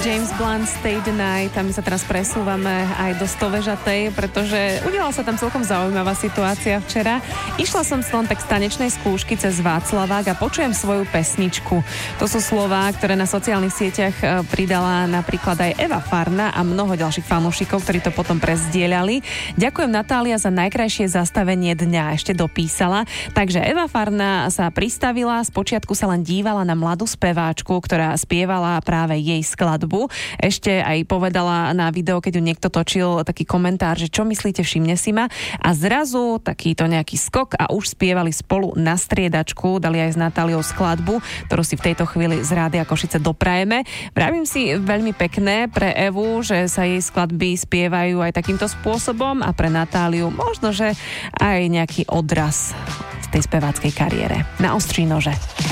James Blunt, Stay the Night, a my sa teraz presúvame aj do Stovežatej, pretože udiala sa tam celkom zaujímavá situácia včera. Išla som len tak z tanečnej skúšky cez Václavák a počujem svoju pesničku. To sú slová, ktoré na sociálnych sieťach pridala napríklad aj Eva Farna a mnoho ďalších fanúšikov, ktorí to potom prezdieľali. Ďakujem, Natália, za najkrajšie zastavenie dňa, ešte dopísala. Takže Eva Farna sa pristavila, spočiatku sa len dívala na mladú speváčku, ktorá spievala práve jej skladbu. Ešte aj povedala na video, keď ju niekto točil, taký komentár, že čo myslíte, všimne si ma. A zrazu takýto nejaký skok a už spievali spolu na striedačku, dali aj s Natáliou skladbu, ktorú si v tejto chvíli z Rádia Košice doprajeme. Vravím si, veľmi pekné pre Evu, že sa jej skladby spievajú aj takýmto spôsobom, a pre Natáliu možno, že aj nejaký odraz v tej speváckej kariére. Na ostří nože.